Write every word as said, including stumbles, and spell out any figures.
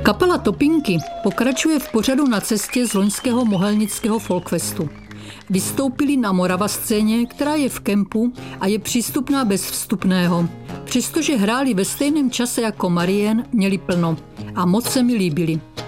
Kapela Topinky pokračuje v pořadu Na cestě z loňského mohelnického folkfestu. Vystoupili na Morava scéně, která je v kempu a je přístupná bez vstupného. Přestože hráli ve stejném čase jako Marien, měli plno a moc se mi líbili.